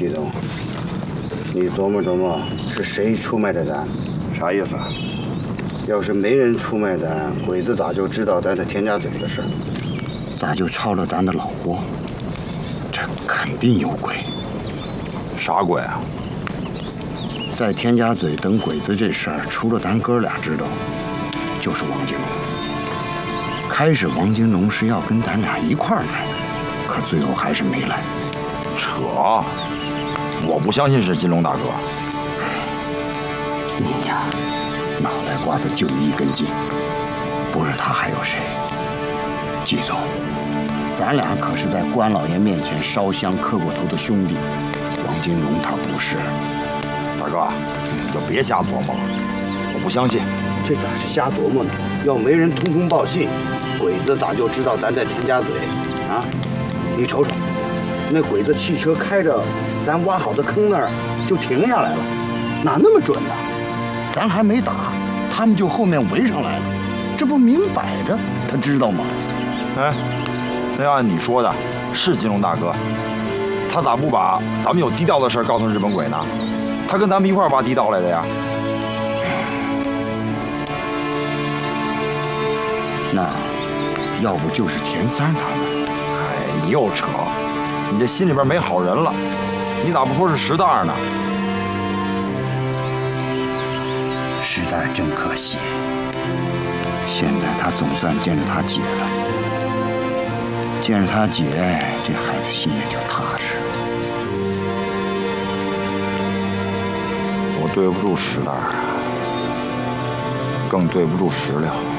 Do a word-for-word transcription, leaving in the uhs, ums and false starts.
季总，你琢磨琢磨，是谁出卖的咱？ 啥意思啊？ 要是没人出卖咱，鬼子咋就知道咱在田家嘴的事？咋就抄了咱的老货？这肯定有鬼。 啥鬼啊？ 在田家嘴等鬼子这事儿，除了咱哥俩知道，就是王金龙。开始王金龙是要跟咱俩一块儿来的，可最后还是没来。 扯！我不相信是金龙大哥。 你呀，脑袋瓜子就一根筋，不是他还有谁？季总，咱俩可是在关老爷面前烧香磕过头的兄弟，王金龙他不是。 大哥，你就别瞎琢磨了，我不相信。 这咋是瞎琢磨呢？要没人通风报信，鬼子咋就知道咱在田家嘴啊？你瞅瞅，那鬼子汽车开着咱挖好的坑那儿就停下来了，哪那么准呢？咱还没打，他们就后面围上来了，这不明摆着他知道吗？ 哎，那要按你说的，是金龙大哥，他咋不把咱们有地道的事告诉日本鬼呢？他跟咱们一块儿挖地道来的呀。 那要不就是田三他们？ 哎，你又扯，你这心里边没好人了。你咋不说是石大呢？ 石大真可惜，现在他总算见着他姐了，见着他姐，这孩子心也就踏实。 我对不住石大，更对不住石榴。